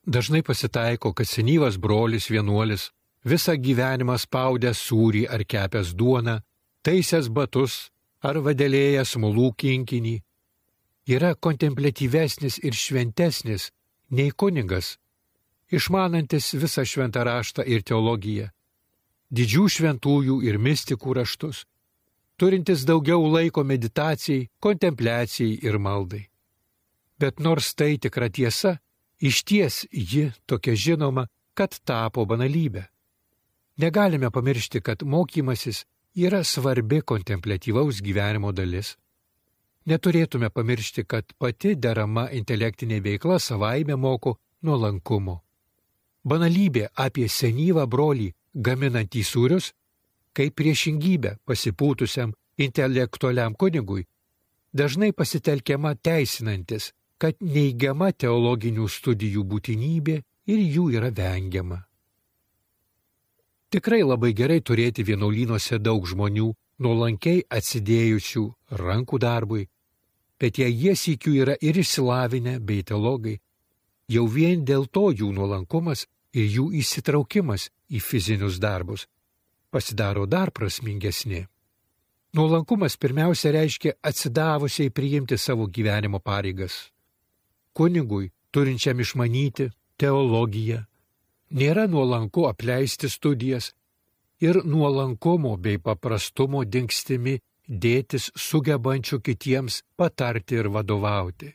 Dažnai pasitaiko, kad senyvas brolis vienuolis visą gyvenimą spaudęs sūrį ar kepęs duoną, taisęs batus ar vadelėjęs smulų kinkinį, yra kontempliatyvesnis ir šventesnis nei kunigas, išmanantis visą šventą raštą ir teologiją, didžių šventųjų ir mistikų raštus, turintis daugiau laiko meditacijai, kontempliacijai ir maldai. Bet nors tai tikra tiesa, išties ji tokia žinoma, kad tapo banalybė. Negalime pamiršti, kad mokymasis yra svarbi kontempliatyvaus gyvenimo dalis. Neturėtume pamiršti, kad pati derama intelektinė veikla savaime moko nuolankumo. Banalybė apie senyvą brolį gaminantį sūrius, kaip priešingybė pasipūtusiam intelektualiam kunigui, dažnai pasitelkiama teisinantis, kad neigiama teologinių studijų būtinybė ir jų yra vengiama. Tikrai labai gerai turėti vienuolynuose daug žmonių, nuolankiai atsidėjusių rankų darbui, bet jei jie sykiu yra ir išsilavinę bei teologai, jau vien dėl to jų nuolankumas ir jų įsitraukimas į fizinius darbus pasidaro dar prasmingesni. Nuolankumas pirmiausia reiškia atsidavusiai priimti savo gyvenimo pareigas. Kunigui, turinčiam išmanyti teologiją, nėra nuolanku apleisti studijas ir nuolankumo bei paprastumo dingstimi dėtis sugebančių kitiems patarti ir vadovauti.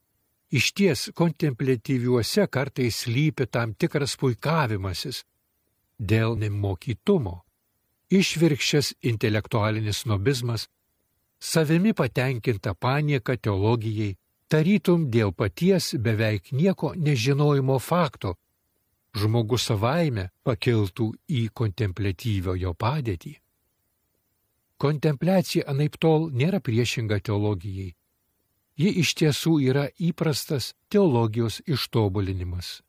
Išties kontempliatyviuose kartais slypi tam tikras puikavimasis dėl nemokytumo, išvirkščias intelektualinis snobizmas, savimi patenkinta panieka teologijai, tarytum dėl paties beveik nieko nežinojimo fakto, žmogus savaime pakiltų į kontempliatyviojo padėtį. Kontempliacija anaiptol nėra priešinga teologijai. Ji iš tiesų yra įprastas teologijos ištobulinimas.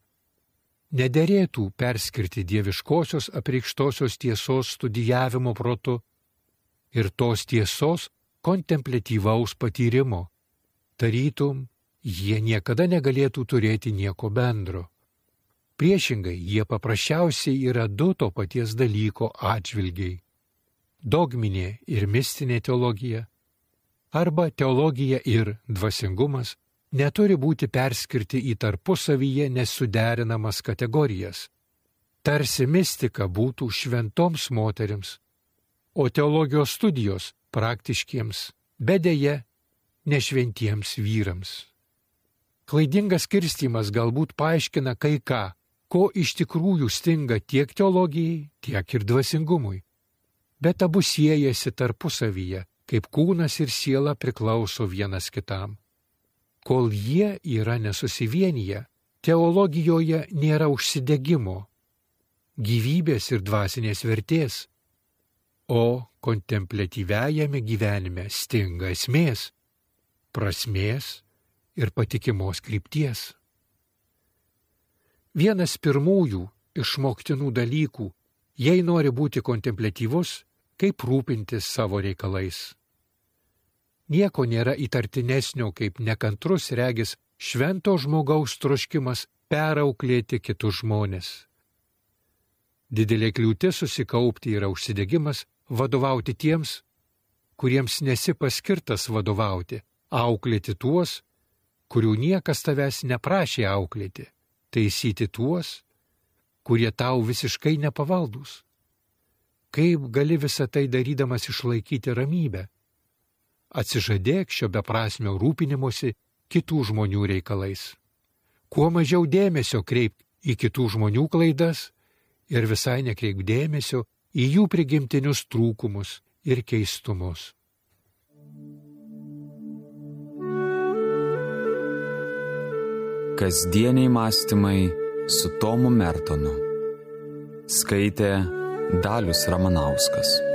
Nederėtų perskirti dieviškosios apreikštosios tiesos studijavimo protu ir tos tiesos kontempliatyvaus patyrimo. Tarytum, jie niekada negalėtų turėti nieko bendro. Priešingai, jie paprasčiausiai yra du to paties dalyko atžvilgiai. Dogminė ir mistinė teologija arba teologija ir dvasingumas neturi būti perskirti į tarpusavyje nesuderinamas kategorijas. Tarsi mistika būtų šventoms moterims, o teologijos studijos praktiškiems, bet deja nešventiems vyrams. Klaidingas skirstymas galbūt paaiškina kai ką, ko iš tikrųjų stinga tiek teologijai, tiek ir dvasingumui. Bet abu siejasi tarpusavyje, kaip kūnas ir siela priklauso vienas kitam. Kol jie yra nesusivienyje, teologijoje nėra užsidegimo, gyvybės ir dvasinės vertės, o kontempliatyviajame gyvenime stinga esmės, prasmės ir patikimos krypties. Vienas pirmųjų išmoktinų dalykų, jei nori būti kontempliatyvus, kaip rūpintis savo reikalais. Nieko nėra įtartinesnio, kaip nekantrus regis švento žmogaus troškimas perauklėti kitus žmones. Didelė kliūtis susikaupti yra užsidegimas vadovauti tiems, kuriems nesi paskirtas vadovauti, auklėti tuos, kurių niekas tavęs neprašė auklėti, taisyti tuos, kurie tau visiškai nepavaldūs. Kaip gali visą tai darydamas išlaikyti ramybę? Atsižadėk šio beprasmio rūpinimuose kitų žmonių reikalais. Kuo mažiau dėmesio kreip į kitų žmonių klaidas ir visai nekreip dėmesio į jų prigimtinius trūkumus ir keistumus. Kasdieniai mąstymai su Tomu Mertonu. Skaitė Dalius Ramanauskas.